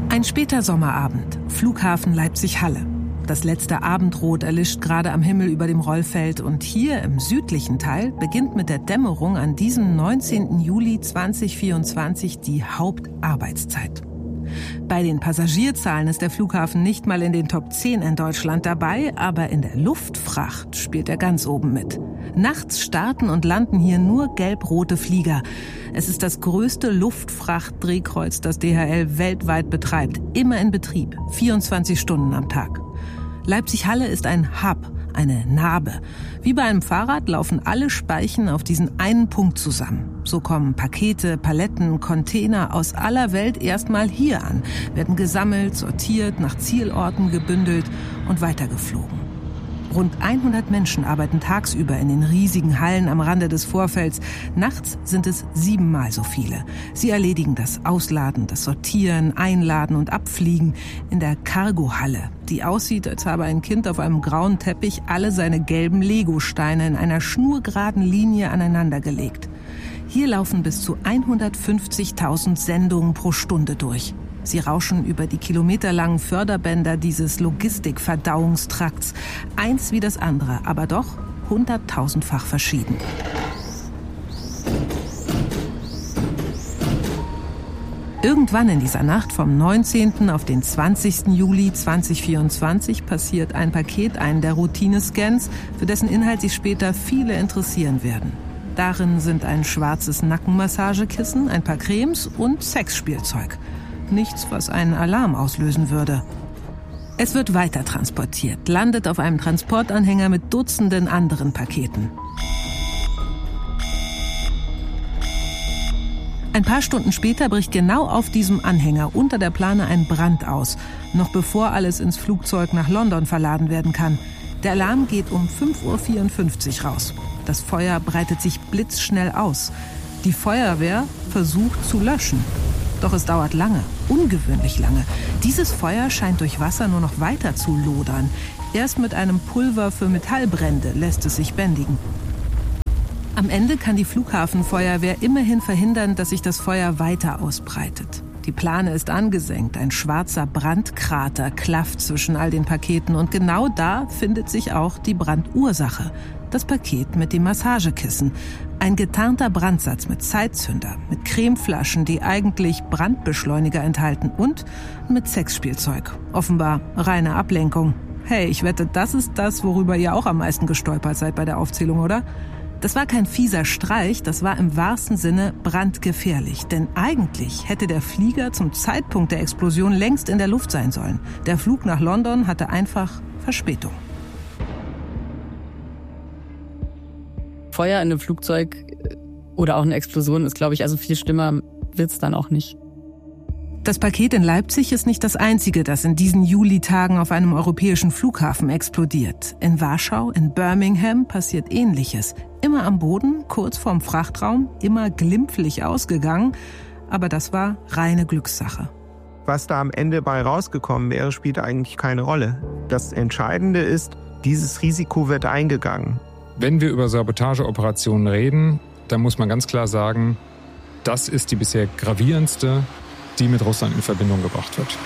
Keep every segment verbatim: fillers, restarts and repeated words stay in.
Ein später Sommerabend, Flughafen Leipzig-Halle. Das letzte Abendrot erlischt gerade am Himmel über dem Rollfeld und hier im südlichen Teil beginnt mit der Dämmerung an diesem neunzehnten Juli zweitausendvierundzwanzig die Hauptarbeitszeit. Bei den Passagierzahlen ist der Flughafen nicht mal in den Top zehn in Deutschland dabei, aber in der Luftfracht spielt er ganz oben mit. Nachts starten und landen hier nur gelb-rote Flieger. Es ist das größte Luftfracht-Drehkreuz, das D H L weltweit betreibt. Immer in Betrieb, vierundzwanzig Stunden am Tag. Leipzig-Halle ist ein Hub, eine Narbe. Wie bei einem Fahrrad laufen alle Speichen auf diesen einen Punkt zusammen. So kommen Pakete, Paletten, Container aus aller Welt erstmal hier an, werden gesammelt, sortiert, nach Zielorten gebündelt und weitergeflogen. Rund hundert Menschen arbeiten tagsüber in den riesigen Hallen am Rande des Vorfelds. Nachts sind es siebenmal so viele. Sie erledigen das Ausladen, das Sortieren, Einladen und Abfliegen in der Cargo-Halle, die aussieht, als habe ein Kind auf einem grauen Teppich alle seine gelben Lego-Steine in einer schnurgeraden Linie aneinandergelegt. Hier laufen bis zu hundertfünfzigtausend Sendungen pro Stunde durch. Sie rauschen über die kilometerlangen Förderbänder dieses Logistikverdauungstrakts. Eins wie das andere, aber doch hunderttausendfach verschieden. Irgendwann in dieser Nacht vom neunzehnten auf den zwanzigsten Juli zweitausendvierundzwanzig passiert ein Paket einen der Routinescans, für dessen Inhalt sich später viele interessieren werden. Darin sind ein schwarzes Nackenmassagekissen, ein paar Cremes und Sexspielzeug. Nichts, was einen Alarm auslösen würde. Es wird weiter transportiert, landet auf einem Transportanhänger mit Dutzenden anderen Paketen. Ein paar Stunden später bricht genau auf diesem Anhänger unter der Plane ein Brand aus, noch bevor alles ins Flugzeug nach London verladen werden kann. Der Alarm geht um fünf Uhr vierundfünfzig raus. Das Feuer breitet sich blitzschnell aus. Die Feuerwehr versucht zu löschen. Doch es dauert lange, ungewöhnlich lange. Dieses Feuer scheint durch Wasser nur noch weiter zu lodern. Erst mit einem Pulver für Metallbrände lässt es sich bändigen. Am Ende kann die Flughafenfeuerwehr immerhin verhindern, dass sich das Feuer weiter ausbreitet. Die Plane ist angesenkt, ein schwarzer Brandkrater klafft zwischen all den Paketen und genau da findet sich auch die Brandursache. Das Paket mit dem Massagekissen. Ein getarnter Brandsatz mit Zeitzünder, mit Cremeflaschen, die eigentlich Brandbeschleuniger enthalten und mit Sexspielzeug. Offenbar reine Ablenkung. Hey, ich wette, das ist das, worüber ihr auch am meisten gestolpert seid bei der Aufzählung, oder? Das war kein fieser Streich, das war im wahrsten Sinne brandgefährlich. Denn eigentlich hätte der Flieger zum Zeitpunkt der Explosion längst in der Luft sein sollen. Der Flug nach London hatte einfach Verspätung. Feuer in einem Flugzeug oder auch eine Explosion ist, glaube ich, also viel schlimmer wird's dann auch nicht. Das Paket in Leipzig ist nicht das einzige, das in diesen Julitagen auf einem europäischen Flughafen explodiert. In Warschau, in Birmingham passiert Ähnliches. Immer am Boden, kurz vorm Frachtraum, immer glimpflich ausgegangen. Aber das war reine Glückssache. Was da am Ende bei rausgekommen wäre, spielt eigentlich keine Rolle. Das Entscheidende ist, dieses Risiko wird eingegangen. Wenn wir über Sabotageoperationen reden, dann muss man ganz klar sagen, das ist die bisher gravierendste, die mit Russland in Verbindung gebracht wird.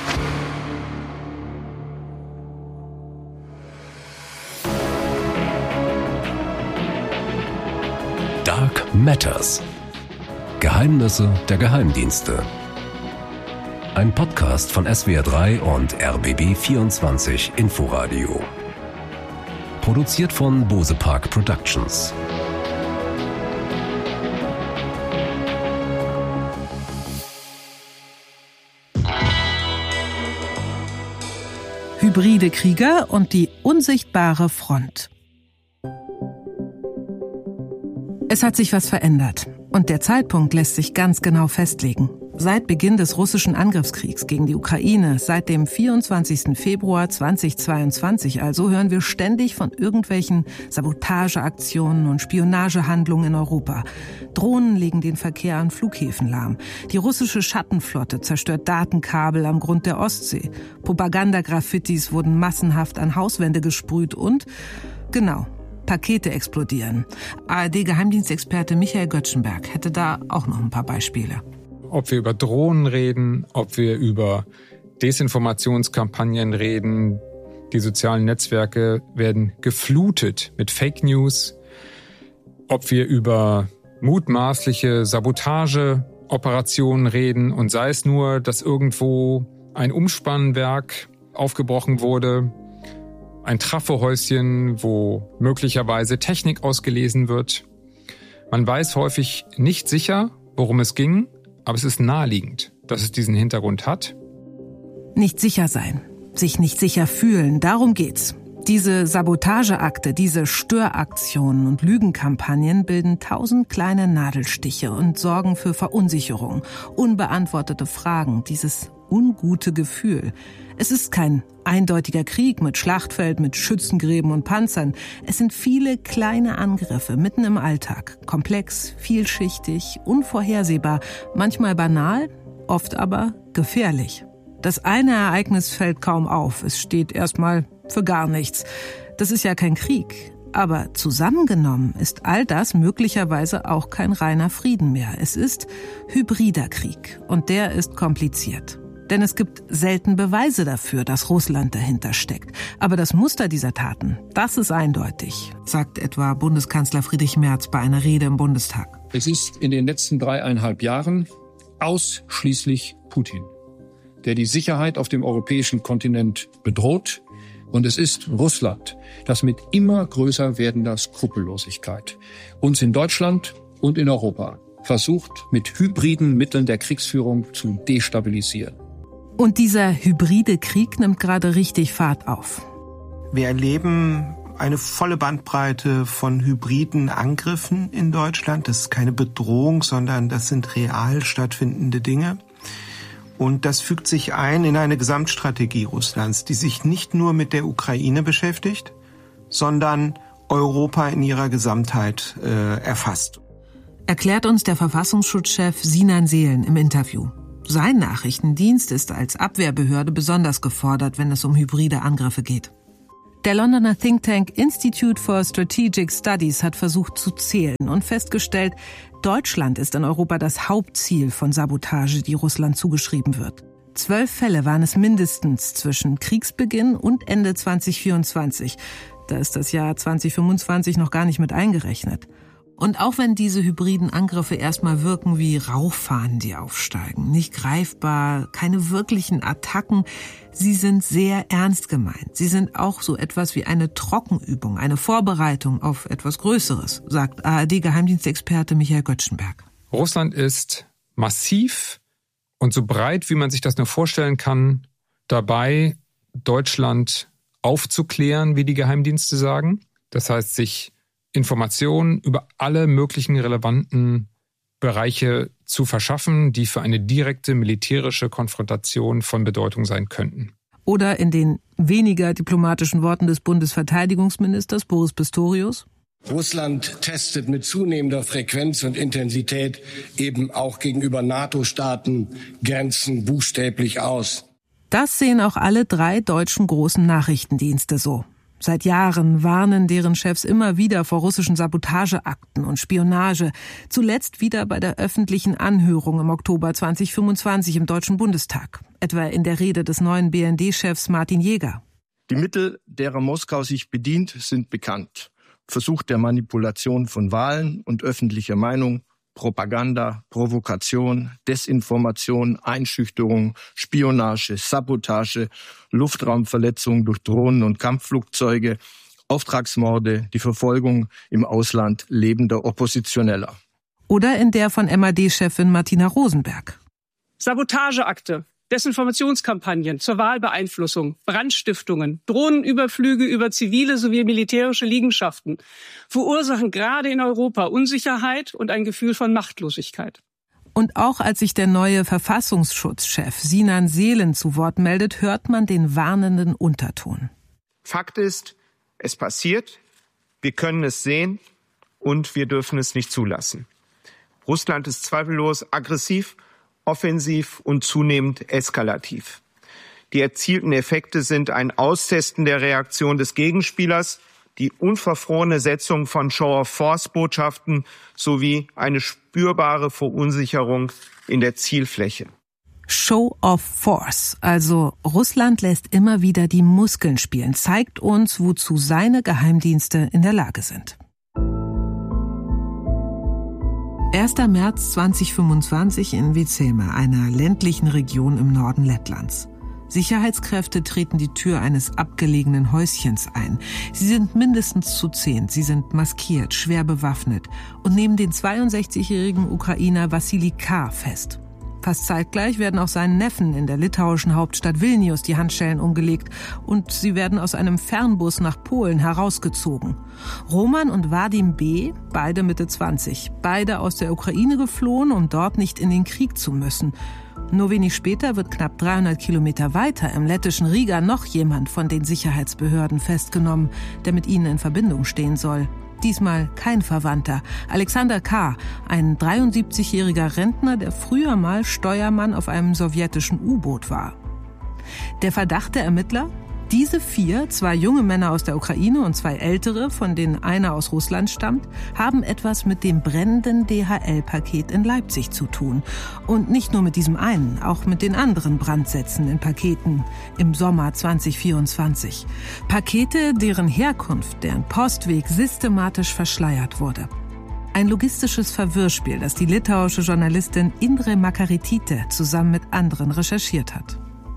Dark Matters. Geheimnisse der Geheimdienste. Ein Podcast von S W R drei und R B B vierundzwanzig Inforadio. Produziert von Bose Park Productions. Hybride Krieger und die unsichtbare Front. Es hat sich was verändert und der Zeitpunkt lässt sich ganz genau festlegen. Seit Beginn des russischen Angriffskriegs gegen die Ukraine, seit dem vierundzwanzigsten Februar zweitausendzweiundzwanzig also, hören wir ständig von irgendwelchen Sabotageaktionen und Spionagehandlungen in Europa. Drohnen legen den Verkehr an Flughäfen lahm. Die russische Schattenflotte zerstört Datenkabel am Grund der Ostsee. Propagandagraffitis wurden massenhaft an Hauswände gesprüht und, genau, Pakete explodieren. A R D-Geheimdienstexperte Michael Göttschenberg hätte da auch noch ein paar Beispiele. Ob wir über Drohnen reden, ob wir über Desinformationskampagnen reden. Die sozialen Netzwerke werden geflutet mit Fake News. Ob wir über mutmaßliche Sabotageoperationen reden und sei es nur, dass irgendwo ein Umspannwerk aufgebrochen wurde, ein Trafohäuschen, wo möglicherweise Technik ausgelesen wird. Man weiß häufig nicht sicher, worum es ging, aber es ist naheliegend, dass es diesen Hintergrund hat. Nicht sicher sein, sich nicht sicher fühlen, darum geht's. Diese Sabotageakte, diese Störaktionen und Lügenkampagnen bilden tausend kleine Nadelstiche und sorgen für Verunsicherung, unbeantwortete Fragen, dieses ungute Gefühl. Es ist kein eindeutiger Krieg mit Schlachtfeld, mit Schützengräben und Panzern. Es sind viele kleine Angriffe mitten im Alltag. Komplex, vielschichtig, unvorhersehbar, manchmal banal, oft aber gefährlich. Das eine Ereignis fällt kaum auf. Es steht erstmal für gar nichts. Das ist ja kein Krieg. Aber zusammengenommen ist all das möglicherweise auch kein reiner Frieden mehr. Es ist hybrider Krieg. Und der ist kompliziert. Denn es gibt selten Beweise dafür, dass Russland dahinter steckt. Aber das Muster dieser Taten, das ist eindeutig, sagt etwa Bundeskanzler Friedrich Merz bei einer Rede im Bundestag. Es ist in den letzten dreieinhalb Jahren ausschließlich Putin, der die Sicherheit auf dem europäischen Kontinent bedroht. Und es ist Russland, das mit immer größer werdender Skrupellosigkeit uns in Deutschland und in Europa versucht, mit hybriden Mitteln der Kriegsführung zu destabilisieren. Und dieser hybride Krieg nimmt gerade richtig Fahrt auf. Wir erleben eine volle Bandbreite von hybriden Angriffen in Deutschland. Das ist keine Bedrohung, sondern das sind real stattfindende Dinge. Und das fügt sich ein in eine Gesamtstrategie Russlands, die sich nicht nur mit der Ukraine beschäftigt, sondern Europa in ihrer Gesamtheit äh, erfasst. Erklärt uns der Verfassungsschutzchef Sinan Seelen im Interview. Sein Nachrichtendienst ist als Abwehrbehörde besonders gefordert, wenn es um hybride Angriffe geht. Der Londoner Think Tank Institute for Strategic Studies hat versucht zu zählen und festgestellt, Deutschland ist in Europa das Hauptziel von Sabotage, die Russland zugeschrieben wird. Zwölf Fälle waren es mindestens zwischen Kriegsbeginn und Ende zwanzig vierundzwanzig. Da ist das Jahr zwanzig fünfundzwanzig noch gar nicht mit eingerechnet. Und auch wenn diese hybriden Angriffe erstmal wirken wie Rauchfahnen, die aufsteigen, nicht greifbar, keine wirklichen Attacken, sie sind sehr ernst gemeint. Sie sind auch so etwas wie eine Trockenübung, eine Vorbereitung auf etwas Größeres, sagt A R D-Geheimdienstexperte Michael Göttschenberg. Russland ist massiv und so breit, wie man sich das nur vorstellen kann, dabei, Deutschland aufzuklären, wie die Geheimdienste sagen. Das heißt, sich Informationen über alle möglichen relevanten Bereiche zu verschaffen, die für eine direkte militärische Konfrontation von Bedeutung sein könnten. Oder in den weniger diplomatischen Worten des Bundesverteidigungsministers Boris Pistorius: Russland testet mit zunehmender Frequenz und Intensität eben auch gegenüber NATO-Staaten Grenzen buchstäblich aus. Das sehen auch alle drei deutschen großen Nachrichtendienste so. Seit Jahren warnen deren Chefs immer wieder vor russischen Sabotageakten und Spionage. Zuletzt wieder bei der öffentlichen Anhörung im Oktober zwanzig fünfundzwanzig im Deutschen Bundestag. Etwa in der Rede des neuen B N D-Chefs Martin Jäger. Die Mittel, derer Moskau sich bedient, sind bekannt. Versuch der Manipulation von Wahlen und öffentlicher Meinung, Propaganda, Provokation, Desinformation, Einschüchterung, Spionage, Sabotage, Luftraumverletzung durch Drohnen und Kampfflugzeuge, Auftragsmorde, die Verfolgung im Ausland lebender Oppositioneller. Oder in der von M A D-Chefin Martina Rosenberg. Sabotageakte, Desinformationskampagnen zur Wahlbeeinflussung, Brandstiftungen, Drohnenüberflüge über zivile sowie militärische Liegenschaften verursachen gerade in Europa Unsicherheit und ein Gefühl von Machtlosigkeit. Und auch als sich der neue Verfassungsschutzchef Sinan Seelen zu Wort meldet, hört man den warnenden Unterton. Fakt ist, es passiert, wir können es sehen und wir dürfen es nicht zulassen. Russland ist zweifellos aggressiv, offensiv und zunehmend eskalativ. Die erzielten Effekte sind ein Austesten der Reaktion des Gegenspielers, die unverfrorene Setzung von Show-of-Force-Botschaften sowie eine spürbare Verunsicherung in der Zielfläche. Show of Force, also Russland lässt immer wieder die Muskeln spielen, zeigt uns, wozu seine Geheimdienste in der Lage sind. erster März zweitausendfünfundzwanzig in Vizema, einer ländlichen Region im Norden Lettlands. Sicherheitskräfte treten die Tür eines abgelegenen Häuschens ein. Sie sind mindestens zu zehn, sie sind maskiert, schwer bewaffnet und nehmen den zweiundsechzigjährigen Ukrainer Wassili K. fest. Fast zeitgleich werden auch seinen Neffen in der litauischen Hauptstadt Vilnius die Handschellen umgelegt und sie werden aus einem Fernbus nach Polen herausgezogen. Roman und Vadim B., beide Mitte zwanzig, beide aus der Ukraine geflohen, um dort nicht in den Krieg zu müssen. Nur wenig später wird knapp dreihundert Kilometer weiter im lettischen Riga noch jemand von den Sicherheitsbehörden festgenommen, der mit ihnen in Verbindung stehen soll. Diesmal kein Verwandter. Alexander K., ein dreiundsiebzigjähriger Rentner, der früher mal Steuermann auf einem sowjetischen U-Boot war. Der Verdacht der Ermittler? Diese vier, zwei junge Männer aus der Ukraine und zwei ältere, von denen einer aus Russland stammt, haben etwas mit dem brennenden D H L-Paket in Leipzig zu tun. Und nicht nur mit diesem einen, auch mit den anderen Brandsätzen in Paketen im Sommer zweitausendvierundzwanzig. Pakete, deren Herkunft, deren Postweg systematisch verschleiert wurde. Ein logistisches Verwirrspiel, das die litauische Journalistin Indre Makarytytė zusammen mit anderen recherchiert hat.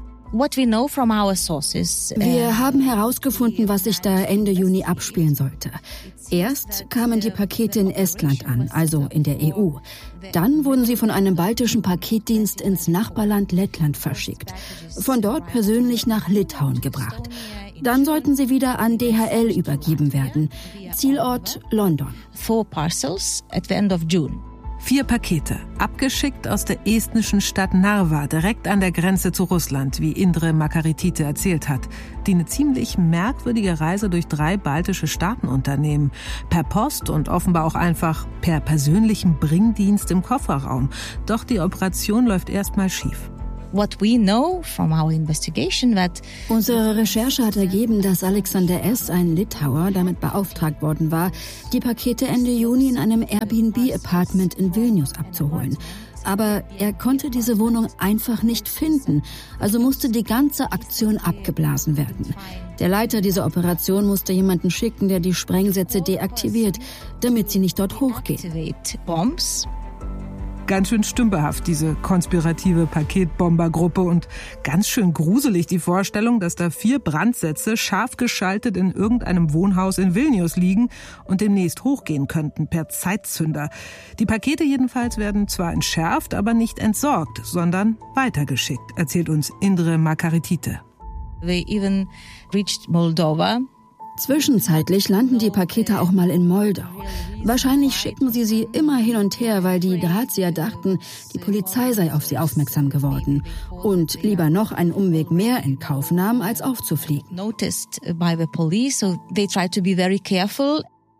Wir haben herausgefunden, was sich da Ende Juni abspielen sollte. Erst kamen die Pakete in Estland an, also in der E U. Dann wurden sie von einem baltischen Paketdienst ins Nachbarland Lettland verschickt. Von dort persönlich nach Litauen gebracht. Dann sollten sie wieder an D H L übergeben werden. Zielort London. Four parcels at the end of June. Vier Pakete, abgeschickt aus der estnischen Stadt Narva, direkt an der Grenze zu Russland, wie Indre Makarytytė erzählt hat, die eine ziemlich merkwürdige Reise durch drei baltische Staaten unternehmen. Per Post und offenbar auch einfach per persönlichen Bringdienst im Kofferraum. Doch die Operation läuft erstmal schief. What we know from our investigation that Unsere Recherche hat ergeben, dass Alexander S., ein Litauer, damit beauftragt worden war, die Pakete Ende Juni in einem Airbnb-Apartment in Vilnius abzuholen. Aber er konnte diese Wohnung einfach nicht finden, also musste die ganze Aktion abgeblasen werden. Der Leiter dieser Operation musste jemanden schicken, der die Sprengsätze deaktiviert, damit sie nicht dort hochgehen. Ganz schön stümperhaft, diese konspirative Paketbombergruppe und ganz schön gruselig die Vorstellung, dass da vier Brandsätze scharf geschaltet in irgendeinem Wohnhaus in Vilnius liegen und demnächst hochgehen könnten per Zeitzünder. Die Pakete jedenfalls werden zwar entschärft, aber nicht entsorgt, sondern weitergeschickt, erzählt uns Indre Makarytytė. They even reached Moldova. Zwischenzeitlich landen die Pakete auch mal in Moldau. Wahrscheinlich schicken sie sie immer hin und her, weil die Drahtzieher dachten, die Polizei sei auf sie aufmerksam geworden und lieber noch einen Umweg mehr in Kauf nahmen, als aufzufliegen. Noticed by the police, so they try to be very careful.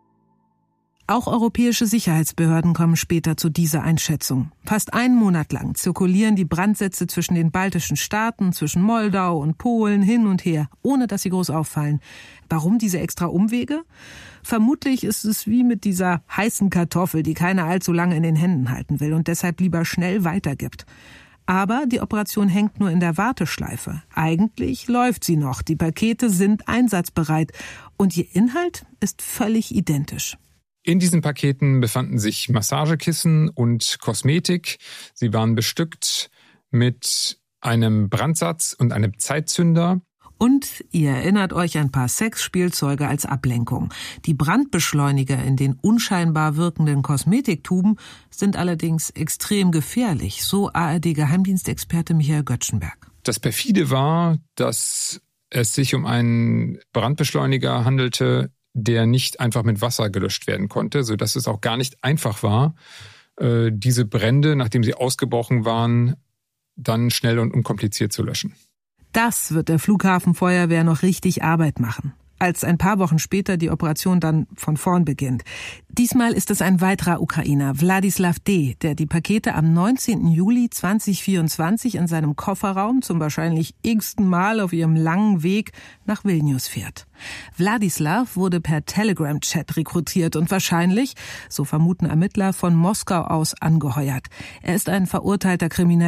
Auch europäische Sicherheitsbehörden kommen später zu dieser Einschätzung. Fast einen Monat lang zirkulieren die Brandsätze zwischen den baltischen Staaten, zwischen Moldau und Polen hin und her, ohne dass sie groß auffallen. Warum diese extra Umwege? Vermutlich ist es wie mit dieser heißen Kartoffel, die keiner allzu lange in den Händen halten will und deshalb lieber schnell weitergibt. Aber die Operation hängt nur in der Warteschleife. Eigentlich läuft sie noch, die Pakete sind einsatzbereit und ihr Inhalt ist völlig identisch. In diesen Paketen befanden sich Massagekissen und Kosmetik. Sie waren bestückt mit einem Brandsatz und einem Zeitzünder. Und ihr erinnert euch ein paar Sexspielzeuge als Ablenkung. Die Brandbeschleuniger in den unscheinbar wirkenden Kosmetiktuben sind allerdings extrem gefährlich, so A R D-Geheimdienstexperte Michael Göttschenberg. Das perfide war, dass es sich um einen Brandbeschleuniger handelte, der nicht einfach mit Wasser gelöscht werden konnte, sodass es auch gar nicht einfach war, diese Brände, nachdem sie ausgebrochen waren, dann schnell und unkompliziert zu löschen. Das wird der Flughafenfeuerwehr noch richtig Arbeit machen, als ein paar Wochen später die Operation dann von vorn beginnt. Diesmal ist es ein weiterer Ukrainer, Wladislaw D., der die Pakete am neunzehnten Juli zweitausendvierundzwanzig in seinem Kofferraum zum wahrscheinlich x-ten Mal auf ihrem langen Weg nach Vilnius fährt. Wladislaw wurde per Telegram-Chat rekrutiert und wahrscheinlich, so vermuten Ermittler, von Moskau aus angeheuert. Er ist ein verurteilter Krimineller.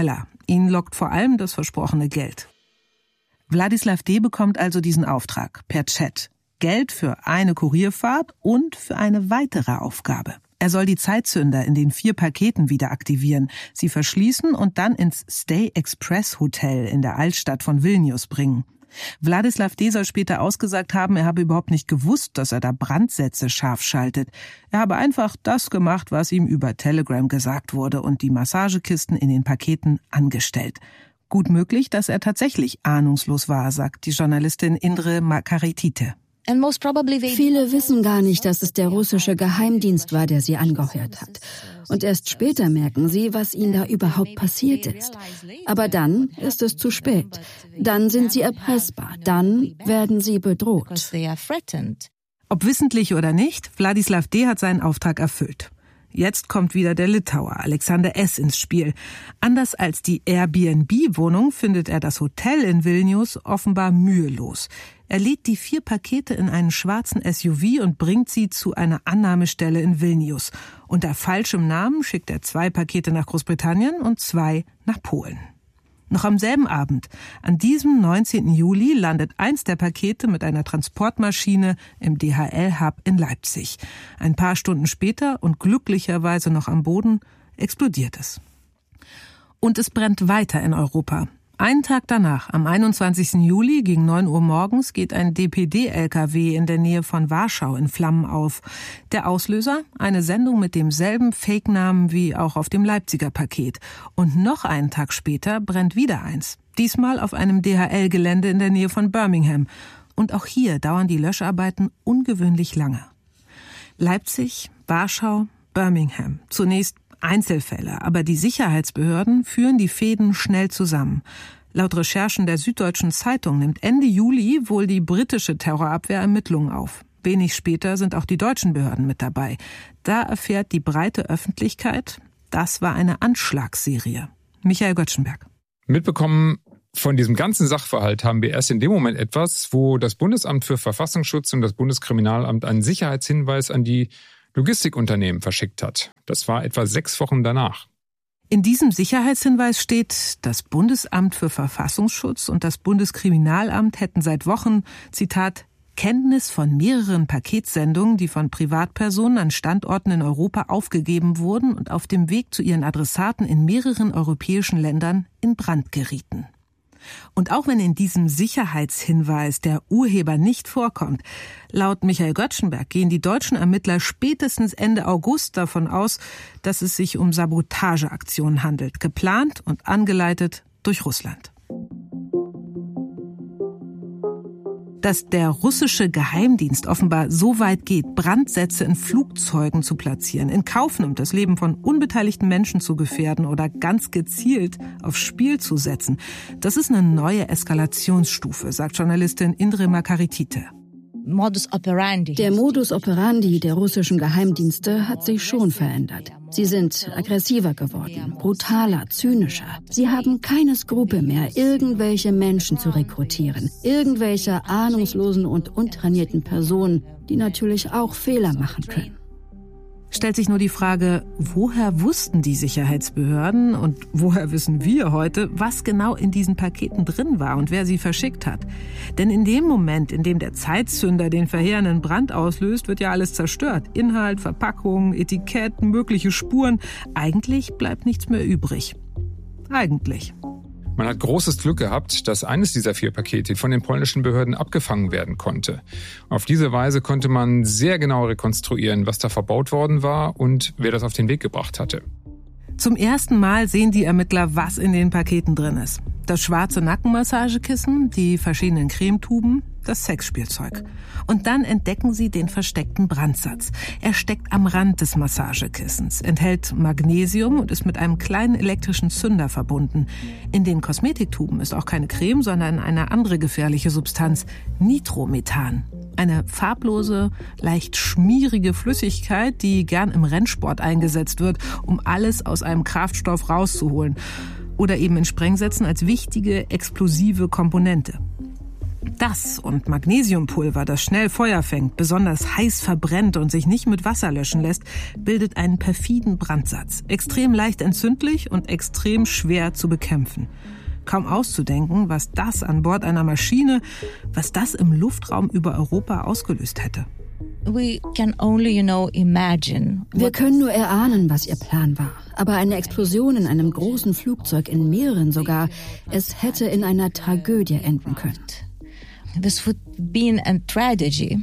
Ihn lockt vor allem das versprochene Geld. Wladislaw D. bekommt also diesen Auftrag per Chat. Geld für eine Kurierfahrt und für eine weitere Aufgabe. Er soll die Zeitzünder in den vier Paketen wieder aktivieren, sie verschließen und dann ins Stay Express Hotel in der Altstadt von Vilnius bringen. Wladislaw D. soll später ausgesagt haben, er habe überhaupt nicht gewusst, dass er da Brandsätze scharf schaltet. Er habe einfach das gemacht, was ihm über Telegram gesagt wurde und die Massagekisten in den Paketen angestellt. Gut möglich, dass er tatsächlich ahnungslos war, sagt die Journalistin Indre Makaritite. Viele wissen gar nicht, dass es der russische Geheimdienst war, der sie angeheuert hat. Und erst später merken sie, was ihnen da überhaupt passiert ist. Aber dann ist es zu spät. Dann sind sie erpressbar. Dann werden sie bedroht. Ob wissentlich oder nicht, Wladislaw D. hat seinen Auftrag erfüllt. Jetzt kommt wieder der Litauer Alexander S. ins Spiel. Anders als die Airbnb-Wohnung findet er das Hotel in Vilnius offenbar mühelos. Er lädt die vier Pakete in einen schwarzen S U V und bringt sie zu einer Annahmestelle in Vilnius. Unter falschem Namen schickt er zwei Pakete nach Großbritannien und zwei nach Polen. Noch am selben Abend, an diesem neunzehnten Juli, landet eins der Pakete mit einer Transportmaschine im D H L-Hub in Leipzig. Ein paar Stunden später und glücklicherweise noch am Boden explodiert es. Und es brennt weiter in Europa. Einen Tag danach, am einundzwanzigsten Juli gegen neun Uhr morgens, geht ein D P D-L K W in der Nähe von Warschau in Flammen auf. Der Auslöser? Eine Sendung mit demselben Fake-Namen wie auch auf dem Leipziger Paket. Und noch einen Tag später brennt wieder eins. Diesmal auf einem D H L-Gelände in der Nähe von Birmingham. Und auch hier dauern die Löscharbeiten ungewöhnlich lange. Leipzig, Warschau, Birmingham. Zunächst Einzelfälle, aber die Sicherheitsbehörden führen die Fäden schnell zusammen. Laut Recherchen der Süddeutschen Zeitung nimmt Ende Juli wohl die britische Terrorabwehr Ermittlungen auf. Wenig später sind auch die deutschen Behörden mit dabei. Da erfährt die breite Öffentlichkeit, das war eine Anschlagsserie. Michael Göttschenberg. Mitbekommen von diesem ganzen Sachverhalt haben wir erst in dem Moment etwas, wo das Bundesamt für Verfassungsschutz und das Bundeskriminalamt einen Sicherheitshinweis an die Logistikunternehmen verschickt hat. Das war etwa sechs Wochen danach. In diesem Sicherheitshinweis steht, das Bundesamt für Verfassungsschutz und das Bundeskriminalamt hätten seit Wochen, Zitat, Kenntnis von mehreren Paketsendungen, die von Privatpersonen an Standorten in Europa aufgegeben wurden und auf dem Weg zu ihren Adressaten in mehreren europäischen Ländern in Brand gerieten. Und auch wenn in diesem Sicherheitshinweis der Urheber nicht vorkommt, laut Michael Göttschenberg gehen die deutschen Ermittler spätestens Ende August davon aus, dass es sich um Sabotageaktionen handelt, geplant und angeleitet durch Russland. Dass der russische Geheimdienst offenbar so weit geht, Brandsätze in Flugzeugen zu platzieren, in Kauf nimmt, das Leben von unbeteiligten Menschen zu gefährden oder ganz gezielt aufs Spiel zu setzen, das ist eine neue Eskalationsstufe, sagt Journalistin Indre Makaritite. Der Modus operandi der russischen Geheimdienste hat sich schon verändert. Sie sind aggressiver geworden, brutaler, zynischer. Sie haben keine Skrupel mehr, irgendwelche Menschen zu rekrutieren, irgendwelche ahnungslosen und untrainierten Personen, die natürlich auch Fehler machen können. Stellt sich nur die Frage, woher wussten die Sicherheitsbehörden und woher wissen wir heute, was genau in diesen Paketen drin war und wer sie verschickt hat? Denn in dem Moment, in dem der Zeitzünder den verheerenden Brand auslöst, wird ja alles zerstört. Inhalt, Verpackung, Etikett, mögliche Spuren. Eigentlich bleibt nichts mehr übrig. Eigentlich. Man hat großes Glück gehabt, dass eines dieser vier Pakete von den polnischen Behörden abgefangen werden konnte. Auf diese Weise konnte man sehr genau rekonstruieren, was da verbaut worden war und wer das auf den Weg gebracht hatte. Zum ersten Mal sehen die Ermittler, was in den Paketen drin ist. Das schwarze Nackenmassagekissen, die verschiedenen Cremetuben, das Sexspielzeug. Und dann entdecken sie den versteckten Brandsatz. Er steckt am Rand des Massagekissens, enthält Magnesium und ist mit einem kleinen elektrischen Zünder verbunden. In den Kosmetiktuben ist auch keine Creme, sondern eine andere gefährliche Substanz, Nitromethan. Eine farblose, leicht schmierige Flüssigkeit, die gern im Rennsport eingesetzt wird, um alles aus einem Kraftstoff rauszuholen. Oder eben in Sprengsätzen als wichtige explosive Komponente. Das und Magnesiumpulver, das schnell Feuer fängt, besonders heiß verbrennt und sich nicht mit Wasser löschen lässt, bildet einen perfiden Brandsatz. Extrem leicht entzündlich und extrem schwer zu bekämpfen. Kaum auszudenken, was das an Bord einer Maschine, was das im Luftraum über Europa ausgelöst hätte. We can only, you know, imagine. Wir können nur erahnen, was ihr Plan war. Aber eine Explosion in einem großen Flugzeug, in mehreren sogar, es hätte in einer Tragödie enden können. This would be a tragedy.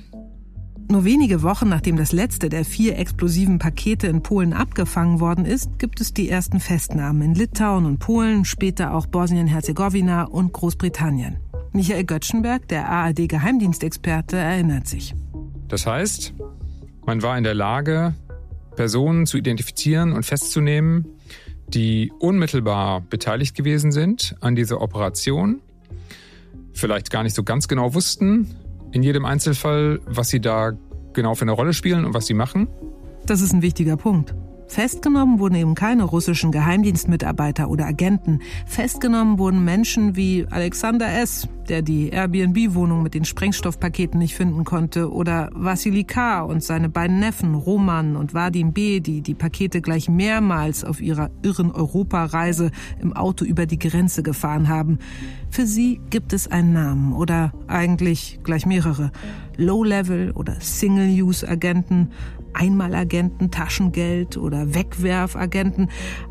Nur wenige Wochen nachdem das letzte der vier explosiven Pakete in Polen abgefangen worden ist, gibt es die ersten Festnahmen in Litauen und Polen, später auch Bosnien-Herzegowina und Großbritannien. Michael Göttschenberg, der A R D-Geheimdienstexperte, erinnert sich. Das heißt, man war in der Lage, Personen zu identifizieren und festzunehmen, die unmittelbar beteiligt gewesen sind an dieser Operation, vielleicht gar nicht so ganz genau wussten, in jedem Einzelfall, was sie da genau für eine Rolle spielen und was sie machen. Das ist ein wichtiger Punkt. Festgenommen wurden eben keine russischen Geheimdienstmitarbeiter oder Agenten. Festgenommen wurden Menschen wie Alexander S., der die Airbnb-Wohnung mit den Sprengstoffpaketen nicht finden konnte, oder Wassili K. und seine beiden Neffen Roman und Vadim B., die die Pakete gleich mehrmals auf ihrer irren Europareise im Auto über die Grenze gefahren haben. Für sie gibt es einen Namen oder eigentlich gleich mehrere. Low-Level- oder Single-Use-Agenten, Einmalagenten, Taschengeld oder Wegwerfagenten.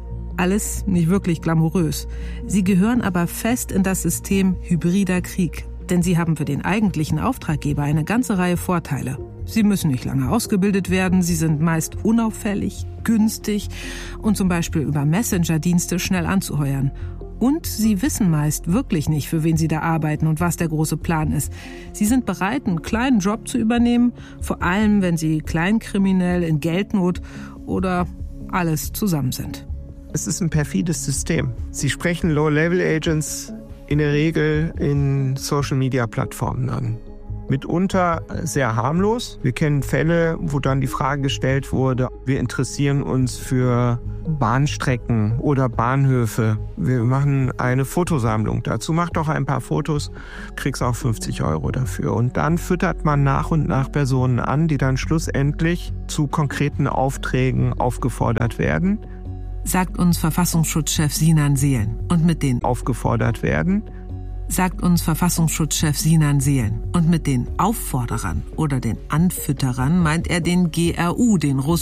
Alles nicht wirklich glamourös. Sie gehören aber fest in das System hybrider Krieg. Denn sie haben für den eigentlichen Auftraggeber eine ganze Reihe Vorteile. Sie müssen nicht lange ausgebildet werden, sie sind meist unauffällig, günstig und zum Beispiel über Messenger-Dienste schnell anzuheuern. Und sie wissen meist wirklich nicht, für wen sie da arbeiten und was der große Plan ist. Sie sind bereit, einen kleinen Job zu übernehmen, vor allem wenn sie kleinkriminell, in Geldnot oder alles zusammen sind. Es ist ein perfides System. Sie sprechen Low-Level-Agents in der Regel in Social-Media-Plattformen an. Mitunter sehr harmlos. Wir kennen Fälle, wo dann die Frage gestellt wurde, wir interessieren uns für Bahnstrecken oder Bahnhöfe. Wir machen eine Fotosammlung dazu. Mach doch ein paar Fotos, kriegst auch fünfzig Euro dafür. Und dann füttert man nach und nach Personen an, die dann schlussendlich zu konkreten Aufträgen aufgefordert werden. Sagt uns Verfassungsschutzchef Sinan Seelen. Und mit den aufgefordert werden. Sagt uns Verfassungsschutzchef Sinan Seelen. Und mit den Aufforderern oder den Anfütterern meint er den G R U, den russischen